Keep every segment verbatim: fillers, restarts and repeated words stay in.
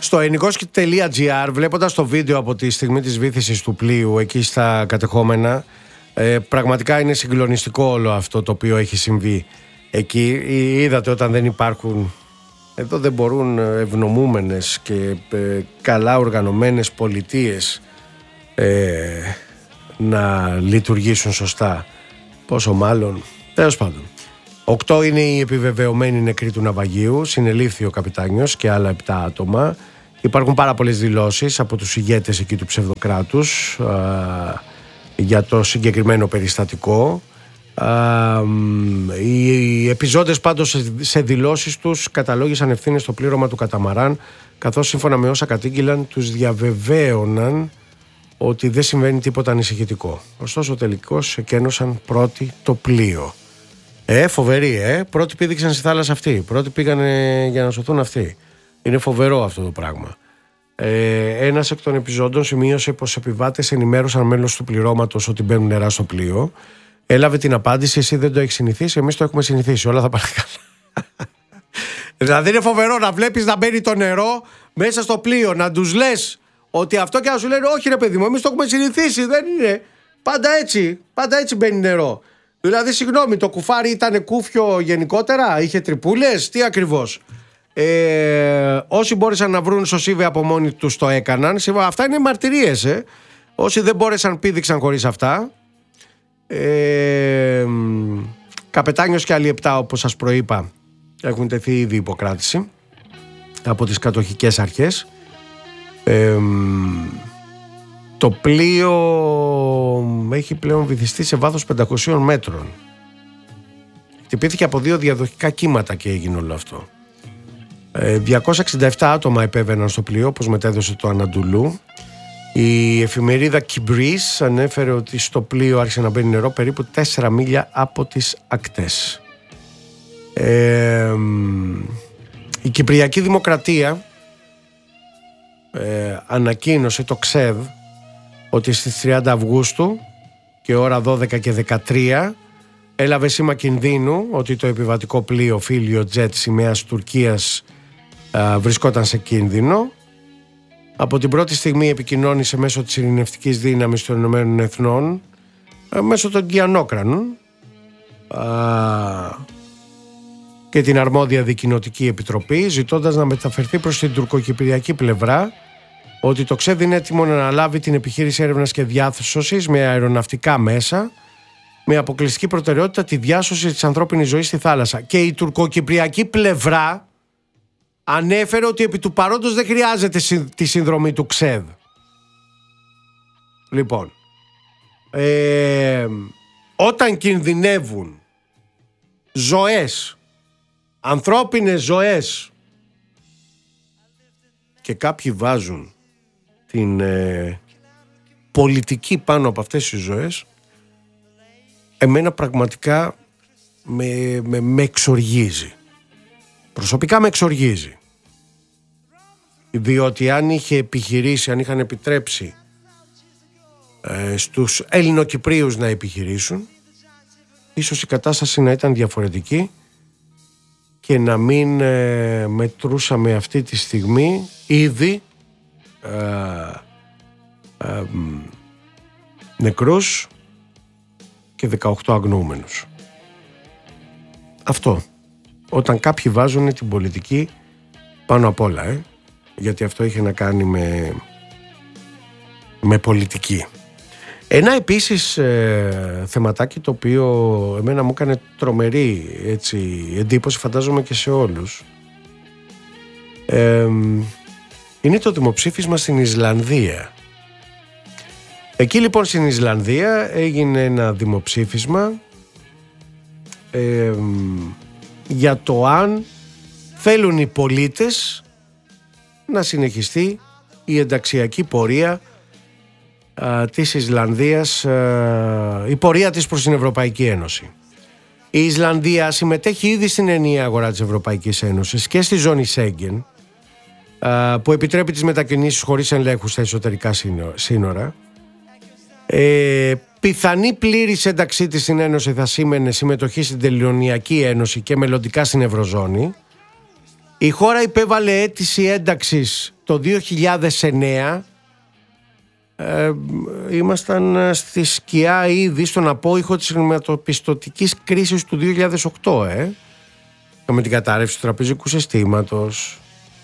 Στο ενικός τελεία τζι άρ, βλέποντας το βίντεο από τη στιγμή της βύθισης του πλοίου εκεί στα κατεχόμενα, ε, πραγματικά είναι συγκλονιστικό όλο αυτό το οποίο έχει συμβεί εκεί. Είδατε όταν δεν υπάρχουν, εδώ δεν μπορούν ευνομούμενες και ε, καλά οργανωμένες πολιτείες ε, να λειτουργήσουν σωστά. Πόσο μάλλον, τέλος πάντων. Οκτώ είναι οι επιβεβαιωμένοι νεκροί του ναυαγίου, συνελήφθη ο καπιτάνιος και άλλα επτά άτομα. Υπάρχουν πάρα πολλές δηλώσεις από τους ηγέτες εκεί του ψευδοκράτους α, για το συγκεκριμένο περιστατικό. Α, οι επιζώντες πάντως σε, σε δηλώσεις τους καταλόγησαν ευθύνες στο πλήρωμα του καταμαράν, καθώς σύμφωνα με όσα κατήγγυλαν τους διαβεβαίωναν ότι δεν συμβαίνει τίποτα ανησυχητικό. Ωστόσο τελικώς εκένωσαν πρώτοι το πλοίο. Ε, φοβερή, ε. Πρώτοι πήδηξαν στη θάλασσα αυτοί. Πρώτοι πήγανε για να σωθούν αυτοί. Είναι φοβερό αυτό το πράγμα. Ε, ένας εκ των επιζώντων σημείωσε πως επιβάτες ενημέρωσαν μέλος του πληρώματος ότι μπαίνουν νερά στο πλοίο. Έλαβε την απάντηση: εσύ δεν το έχεις συνηθίσει, εμείς το έχουμε συνηθίσει. Όλα θα πάνε καλά. Δηλαδή είναι φοβερό να βλέπεις να μπαίνει το νερό μέσα στο πλοίο, να τους λες ότι αυτό και να σου λένε: όχι ρε παιδί μου, εμείς το έχουμε συνηθίσει. Δεν είναι. Πάντα έτσι. Πάντα έτσι μπαίνει νερό. Δηλαδή, συγγνώμη, το κουφάρι ήταν κούφιο γενικότερα, είχε τρυπούλες, τι ακριβώς. Ε, όσοι μπόρεσαν να βρουν σωσίβε από μόνοι τους το έκαναν. Αυτά είναι μαρτυρίες, ε. Όσοι δεν μπόρεσαν πήδηξαν χωρίς αυτά. Ε, καπετάνιος και άλλοι επτά, όπως σας προείπα, έχουν τεθεί ήδη υποκράτηση από τις κατοχικές αρχές. Ε, Το πλοίο έχει πλέον βυθιστεί σε βάθος πεντακόσιων μέτρων. Χτυπήθηκε από δύο διαδοχικά κύματα και έγινε όλο αυτό. διακόσια εξήντα επτά άτομα επέβαιναν στο πλοίο, όπως μετέδωσε το Αναντουλού. Η εφημερίδα Κιμπρίς ανέφερε ότι στο πλοίο άρχισε να μπαίνει νερό περίπου τέσσερα μίλια από τις ακτές. Ε, η Κυπριακή Δημοκρατία ε, ανακοίνωσε, το ΞΕΔ, ότι στις τριάντα Αυγούστου και ώρα δώδεκα και δεκατρία έλαβε σήμα κινδύνου ότι το επιβατικό πλοίο Φίλιο Τζετ σημαίας Τουρκίας α, βρισκόταν σε κίνδυνο. Από την πρώτη στιγμή επικοινώνησε μέσω της ειρηνευτικής δύναμης των Ηνωμένων Εθνών, α, μέσω των Κιανόκρανων α, και την αρμόδια δικοινοτική επιτροπή, ζητώντας να μεταφερθεί προς την τουρκοκυπριακή πλευρά ότι το ΞΕΔ είναι έτοιμο να αναλάβει την επιχείρηση έρευνας και διάσωσης με αεροναυτικά μέσα, με αποκλειστική προτεραιότητα τη διάσωση της ανθρώπινης ζωής στη θάλασσα. Και η τουρκοκυπριακή πλευρά ανέφερε ότι επί του παρόντος δεν χρειάζεται τη συνδρομή του ΞΕΔ. Λοιπόν, ε, όταν κινδυνεύουν ζωές, ανθρώπινες ζωές, και κάποιοι βάζουν την ε, πολιτική πάνω από αυτές τις ζωές, εμένα πραγματικά με, με, με εξοργίζει. Προσωπικά με εξοργίζει. Διότι αν είχε επιχειρήσει, αν είχαν επιτρέψει ε, στους Ελληνοκυπρίους να επιχειρήσουν, ίσως η κατάσταση να ήταν διαφορετική και να μην ε, μετρούσαμε αυτή τη στιγμή ήδη ε, ε, νεκρούς και δεκαοκτώ αγνοούμενους. Αυτό. Όταν κάποιοι βάζουν την πολιτική πάνω απ' όλα, ε, γιατί αυτό είχε να κάνει με, με πολιτική. Ένα επίσης ε, θεματάκι το οποίο εμένα μου έκανε τρομερή έτσι, εντύπωση, φαντάζομαι και σε όλους, ε, είναι το δημοψήφισμα στην Ισλανδία. Εκεί λοιπόν στην Ισλανδία έγινε ένα δημοψήφισμα ε, για το αν θέλουν οι πολίτες να συνεχιστεί η ενταξιακή πορεία α, της Ισλανδίας, α, η πορεία της προς την Ευρωπαϊκή Ένωση. Η Ισλανδία συμμετέχει ήδη στην ενιαία αγορά της Ευρωπαϊκής Ένωσης και στη ζώνη Σέγγεν, α, που επιτρέπει τις μετακινήσεις χωρίς ελέγχους στα εσωτερικά σύνορα. Ε, πιθανή πλήρης ένταξή της στην Ένωση θα σήμαινε συμμετοχή στην Τελωνειακή Ένωση και μελλοντικά στην Ευρωζώνη. Η χώρα υπέβαλε αίτηση ένταξης το δύο χιλιάδες εννέα. Ε, ήμασταν στη σκιά ήδη στον απόϊχο της χρηματοπιστωτικής κρίσης του δύο χιλιάδες οκτώ, ε. με την κατάρρευση του τραπεζικού συστήματος.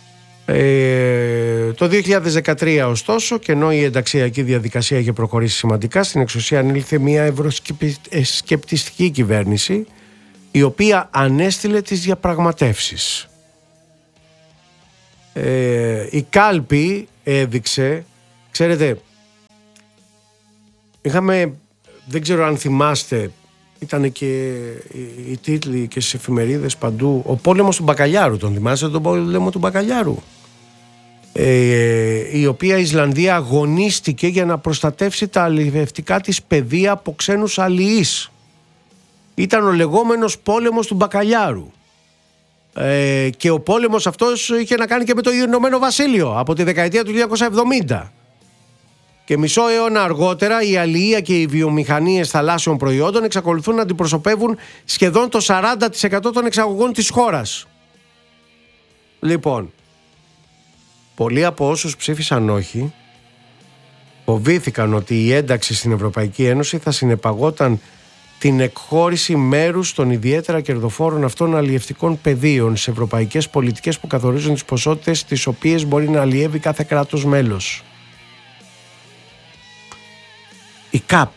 Ε, το δύο χιλιάδες δεκατρία ωστόσο, και ενώ η ενταξιακή διαδικασία είχε προχωρήσει σημαντικά, στην εξουσία ανήλθε μια ευρωσκεπτιστική κυβέρνηση, η οποία ανέστηλε τις διαπραγματεύσεις. Ε, η κάλπη έδειξε, ξέρετε, είχαμε, δεν ξέρω αν θυμάστε, ήταν και οι τίτλοι και στις εφημερίδες παντού, ο πόλεμος του Μπακαλιάρου, τον θυμάστε τον πόλεμο του Μπακαλιάρου, ε, η οποία η Ισλανδία αγωνίστηκε για να προστατεύσει τα αλλιευτικά της πεδία από ξένους αλλιείς. Ήταν ο λεγόμενος πόλεμος του Μπακαλιάρου. Ε, και ο πόλεμος αυτός είχε να κάνει και με το Ηνωμένο Βασίλειο από τη δεκαετία του χίλια εννιακόσια εβδομήντα. Και μισό αιώνα αργότερα η αλληλεία και οι βιομηχανίες θαλάσσιων προϊόντων εξακολουθούν να αντιπροσωπεύουν σχεδόν το σαράντα τοις εκατό των εξαγωγών της χώρας. Λοιπόν, πολλοί από όσους ψήφισαν όχι φοβήθηκαν ότι η ένταξη στην Ευρωπαϊκή Ένωση θα συνεπαγόταν την εκχώρηση μέρους των ιδιαίτερα κερδοφόρων αυτών αλλιευτικών πεδίων σε ευρωπαϊκές πολιτικές που καθορίζουν τις ποσότητες τις οποίες μπορεί να αλλιεύει κάθε κράτος μέλος. Η ΚΑΠ,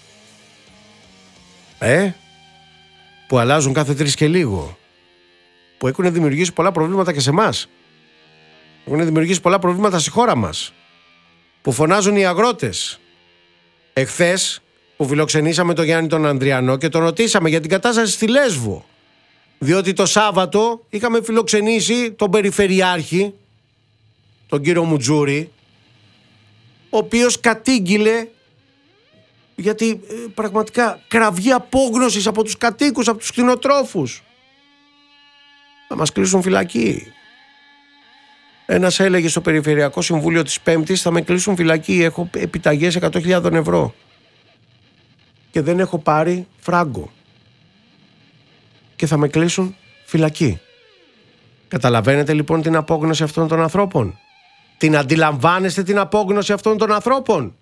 ε, που αλλάζουν κάθε τρεις και λίγο, που έχουν δημιουργήσει πολλά προβλήματα και σε εμάς, έχουν δημιουργήσει πολλά προβλήματα στη χώρα μας, που φωνάζουν οι αγρότες. Εχθές που φιλοξενήσαμε τον Γιάννη τον Ανδριανό και τον ρωτήσαμε για την κατάσταση στη Λέσβο, διότι το Σάββατο είχαμε φιλοξενήσει τον Περιφερειάρχη, τον κύριο Μουτζούρη, ο οποίος κατήγγειλε γιατί ε, πραγματικά κραυγή απόγνωσης από τους κατοίκους, από τους κτηνοτρόφους. Θα μας κλείσουν φυλακή. Ένας έλεγε στο Περιφερειακό Συμβούλιο της Πέμπτης, θα με κλείσουν φυλακή, έχω επιταγές εκατό χιλιάδες ευρώ και δεν έχω πάρει φράγκο και θα με κλείσουν φυλακή. Καταλαβαίνετε λοιπόν την απόγνωση αυτών των ανθρώπων? Την αντιλαμβάνεστε την απόγνωση αυτών των ανθρώπων?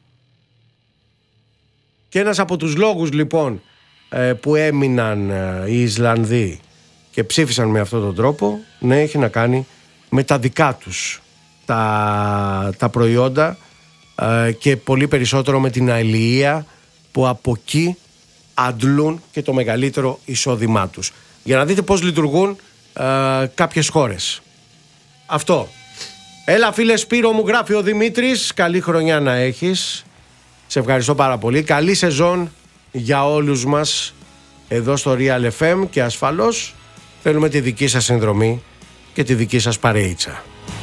Και ένας από τους λόγους λοιπόν που έμειναν οι Ισλανδοί και ψήφισαν με αυτόν τον τρόπο, ναι, έχει να κάνει με τα δικά τους τα, τα προϊόντα και πολύ περισσότερο με την αλληλεία που από εκεί αντλούν και το μεγαλύτερο εισόδημά τους. Για να δείτε πώς λειτουργούν ε, κάποιες χώρες. Αυτό. Έλα φίλε Σπύρο, μου γράφει ο Δημήτρης, καλή χρονιά να έχεις. Σε ευχαριστώ πάρα πολύ. Καλή σεζόν για όλους μας εδώ στο Real εφ εμ και ασφαλώς θέλουμε τη δική σας συνδρομή και τη δική σας παρεΐτσα.